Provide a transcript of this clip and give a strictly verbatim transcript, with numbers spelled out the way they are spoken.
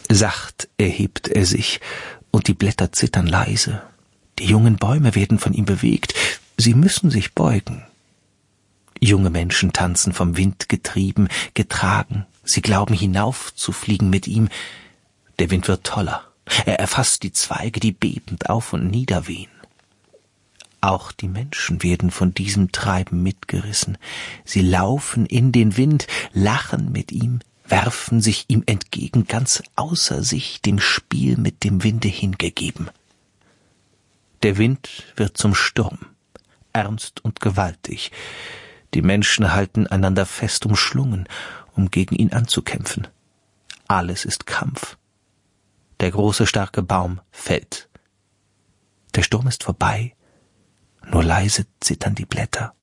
Sacht erhebt er sich, und die Blätter zittern leise. Die jungen Bäume werden von ihm bewegt, sie müssen sich beugen. Junge Menschen tanzen vom Wind getrieben, getragen, sie glauben hinauf zu fliegen mit ihm. Der Wind wird toller, er erfasst die Zweige, die bebend auf und nieder wehen. Auch die Menschen werden von diesem Treiben mitgerissen. Sie laufen in den Wind, lachen mit ihm, werfen sich ihm entgegen, ganz außer sich, dem Spiel mit dem Winde hingegeben. Der Wind wird zum Sturm, ernst und gewaltig. Die Menschen halten einander fest umschlungen, um gegen ihn anzukämpfen. Alles ist Kampf. Der große, starke Baum fällt. Der Sturm ist vorbei, nur leise zittern die Blätter.